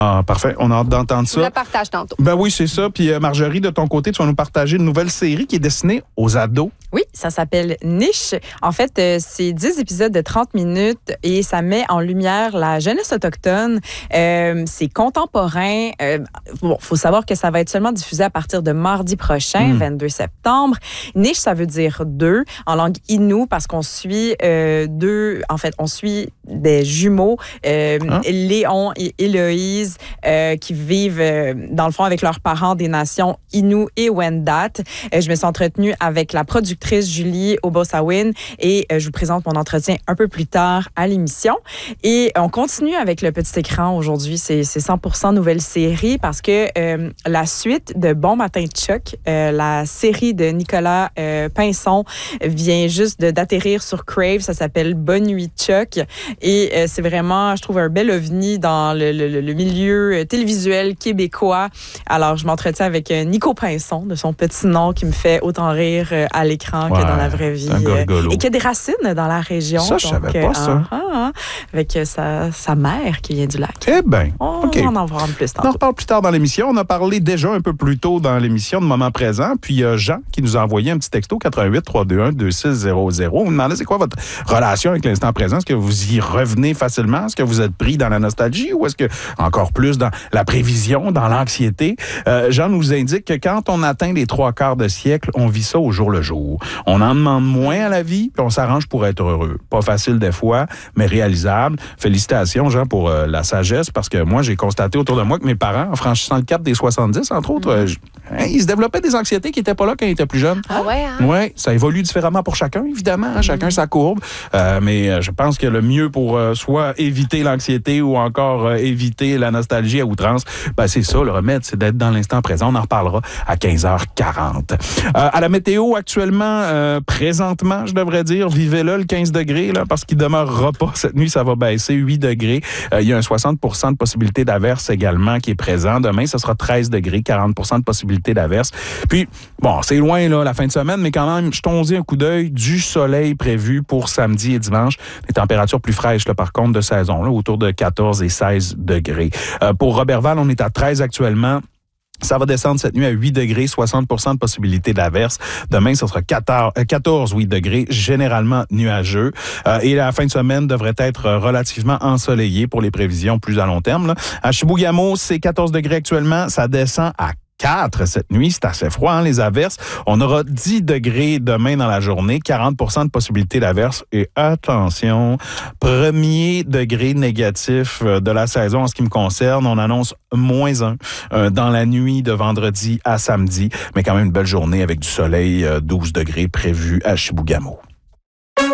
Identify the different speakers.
Speaker 1: Ah, parfait. On a hâte d'entendre ça.
Speaker 2: Je le partage tantôt.
Speaker 1: Ben oui, c'est ça. Puis Marjorie, de ton côté, tu vas nous partager une nouvelle série qui est destinée aux ados.
Speaker 3: Oui, ça s'appelle Niche. En fait, c'est 10 épisodes de 30 minutes et ça met en lumière la jeunesse autochtone. C'est contemporain. Faut savoir que ça va être seulement diffusé à partir de mardi prochain, 22 septembre. Niche, ça veut dire deux en langue Innu parce qu'on suit on suit des jumeaux, Léon et Héloïse, qui vivent, dans le fond, avec leurs parents des nations Innu et Wendat. Je me suis entretenue avec la productrice Julie Obosawin et je vous présente mon entretien un peu plus tard à l'émission. Et on continue avec le petit écran aujourd'hui. C'est 100% nouvelle série parce que la suite de Bon Matin Chuck, la série de Nicolas Pinson, vient juste d'atterrir sur Crave. Ça s'appelle Bonne nuit Chuck. Et c'est vraiment, je trouve, un bel ovni dans le milieu télévisuel québécois. Alors, je m'entretiens avec Nico Pinson, de son petit nom, qui me fait autant rire à l'écran que dans la vraie vie. Et qui a des racines dans la région.
Speaker 1: Ça, je savais pas ça.
Speaker 3: Avec sa mère qui vient du lac.
Speaker 1: Eh bien,
Speaker 3: on va en voir plus tantôt.
Speaker 1: On en reparle plus tard dans l'émission. On a parlé déjà un peu plus tôt dans l'émission de Moment présent. Puis, il y a Jean qui nous a envoyé un petit texto 88 321 2600. Vous me demandez c'est quoi votre relation avec l'instant présent? Est-ce que vous y revenez facilement? Est-ce que vous êtes pris dans la nostalgie ou est-ce que encore plus dans la prévision, dans l'anxiété? Jean nous indique que quand on atteint les 3/4 de siècle, on vit ça au jour le jour. On en demande moins à la vie, puis on s'arrange pour être heureux. Pas facile des fois, mais réalisable. Félicitations, Jean, pour la sagesse, parce que moi, j'ai constaté autour de moi que mes parents, en franchissant le cap des 70, entre autres, ils se développaient des anxiétés qui n'étaient pas là quand ils étaient plus jeunes.
Speaker 2: Ah ouais, hein?
Speaker 1: Oui, ça évolue différemment pour chacun, évidemment. Chacun sa courbe. Mais je pense que le mieux pour soit éviter l'anxiété ou encore éviter la nostalgie à outrance, c'est ça, le remède, c'est d'être dans l'instant présent. On en reparlera à 15h40. À la météo, actuellement, présentement, je devrais dire, vivez-là le 15 degrés, là, parce qu'il ne demeurera pas. Cette nuit, ça va baisser 8 degrés. Il y a un 60% de possibilité d'averse également qui est présent. Demain, ce sera 13 degrés, 40% de possibilité d'averse. Puis, bon, c'est loin, là, la fin de semaine, mais quand même, jetons-y un coup d'œil, du soleil prévu pour samedi et dimanche. Les températures plus fraîches, là, par contre, de saison, là, autour de 14 et 16 degrés. Pour Roberval, on est à 13 actuellement. Ça va descendre cette nuit à 8 degrés, 60% de possibilité d'averse. Demain, ce sera 14 degrés, généralement nuageux. Et la fin de semaine devrait être relativement ensoleillée pour les prévisions plus à long terme, là. À Chibougamau, c'est 14 degrés actuellement. Ça descend à 4 cette nuit. C'est assez froid, hein, les averses. On aura 10 degrés demain dans la journée, 40% de possibilité d'averse. Et attention, premier degré négatif de la saison en ce qui me concerne. On annonce -1 dans la nuit de vendredi à samedi. Mais quand même une belle journée avec du soleil, 12 degrés prévu à Chibougamau.